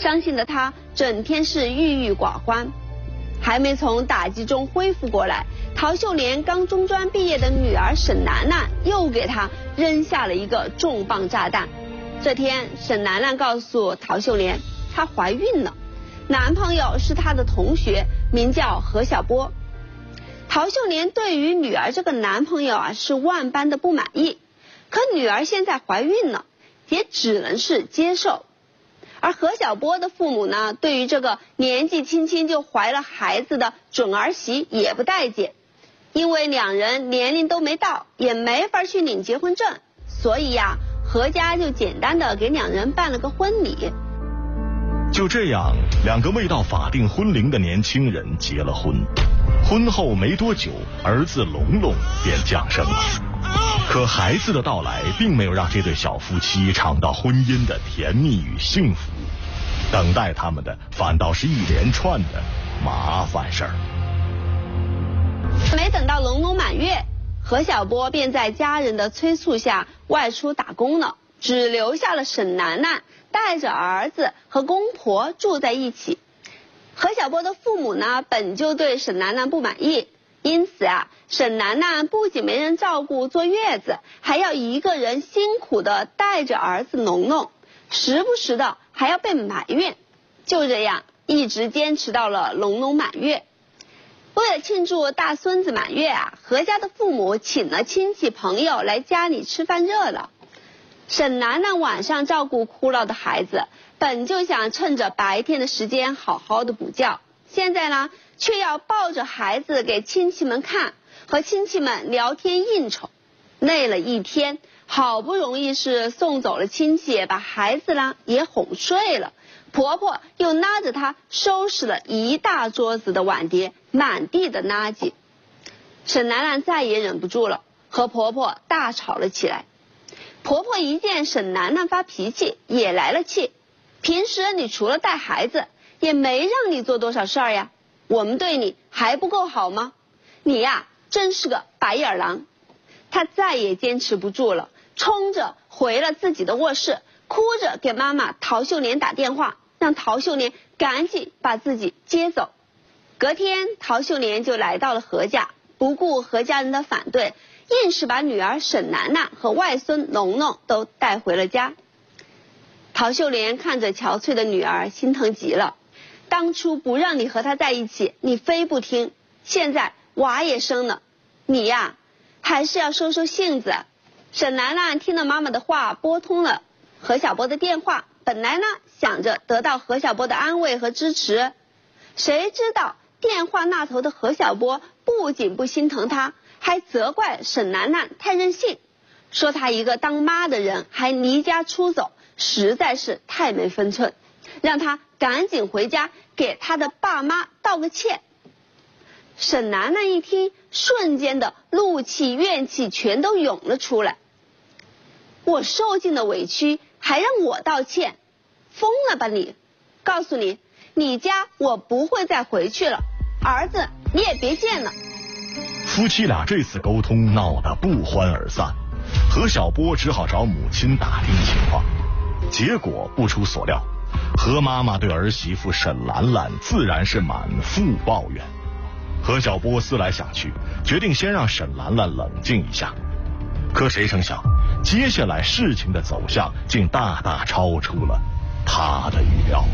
伤心的他整天是郁郁寡欢。还没从打击中恢复过来，陶秀莲刚中专毕业的女儿沈楠楠又给他扔下了一个重磅炸弹。这天，沈楠楠告诉陶秀莲，她怀孕了，男朋友是她的同学，名叫何小波。陶秀莲对于女儿这个男朋友是万般的不满意，可女儿现在怀孕了，也只能是接受。而何小波的父母呢，对于这个年纪轻轻就怀了孩子的准儿媳也不待见，因为两人年龄都没到，也没法去领结婚证，所以何家就简单的给两人办了个婚礼。 就这样，两个未到法定婚龄的年轻人结了婚。婚后没多久，儿子龙龙便降生了。可孩子的到来并没有让这对小夫妻尝到婚姻的甜蜜与幸福，等待他们的反倒是一连串的麻烦事儿。 没等到龙龙满月，何小波便在家人的催促下外出打工了，只留下了沈楠楠带着儿子和公婆住在一起。何小波的父母呢，本就对沈楠楠不满意，因此沈楠楠不仅没人照顾坐月子，还要一个人辛苦的带着儿子龙龙，时不时的还要被埋怨。就这样一直坚持到了龙龙满月。为了庆祝大孙子满月何家的父母请了亲戚朋友来家里吃饭热闹。沈楠楠晚上照顾哭闹的孩子，本就想趁着白天的时间好好的补觉，现在呢却要抱着孩子给亲戚们看，和亲戚们聊天应酬，累了一天，好不容易是送走了亲戚，把孩子呢也哄睡了，婆婆又拉着她收拾了一大桌子的碗碟，满地的垃圾。沈楠楠再也忍不住了，和婆婆大吵了起来。婆婆一见沈楠楠发脾气，也来了气。平时你除了带孩子，也没让你做多少事儿呀，我们对你还不够好吗？你真是个白眼狼。她再也坚持不住了，冲着回了自己的卧室，哭着给妈妈陶秀莲打电话，让陶秀莲赶紧把自己接走。隔天，陶秀莲就来到了何家，不顾何家人的反对，硬是把女儿沈楠楠和外孙龙龙都带回了家。陶秀莲看着憔悴的女儿，心疼极了。当初不让你和她在一起，你非不听，现在娃也生了，你还是要收收性子。沈楠楠听了妈妈的话，拨通了何小波的电话，本来呢想着得到何小波的安慰和支持，谁知道电话那头的何小波不仅不心疼她，还责怪沈楠楠太任性，说她一个当妈的人还离家出走，实在是太没分寸，让她赶紧回家给她的爸妈道个歉。沈楠楠一听，瞬间的怒气怨气全都涌了出来。我受尽了委屈，还让我道歉，疯了吧你！告诉你，你家我不会再回去了，儿子你也别见了。 夫妻俩这次沟通闹得不欢而散，何小波只好找母亲打听情况。结果不出所料，何妈妈对儿媳妇沈兰兰自然是满腹抱怨。何小波思来想去，决定先让沈兰兰冷静一下。可谁成想，接下来事情的走向竟大大超出了他的预料。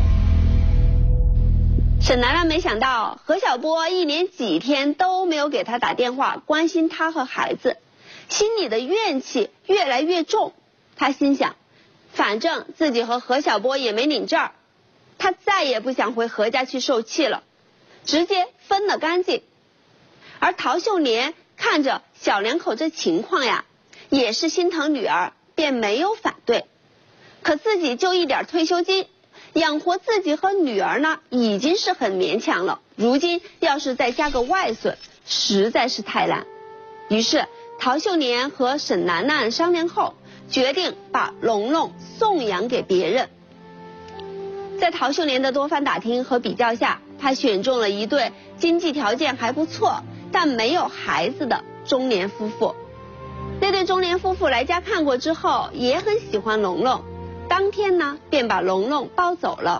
沈兰兰没想到何小波一连几天都没有给她打电话关心她和孩子，心里的怨气越来越重。她心想，反正自己和何小波也没领证儿，她再也不想回何家去受气了，直接分了干净。而陶秀莲看着小两口这情况也是心疼女儿，便没有反对。可自己就一点退休金，养活自己和女儿呢，已经是很勉强了，如今要是再加个外孙，实在是太难。于是陶秀莲和沈楠楠商量后，决定把龙龙送养给别人。在陶秀莲的多番打听和比较下，她选中了一对经济条件还不错但没有孩子的中年夫妇。那对中年夫妇来家看过之后，也很喜欢龙龙，当天呢便把龙龙抱走了。